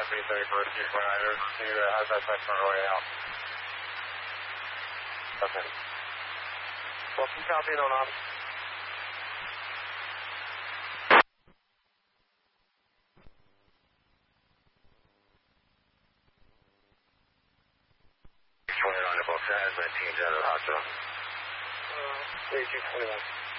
31st, how's that text on our way out? Okay. Well, keep copying on off. Has my teams out of the hospital. 3221.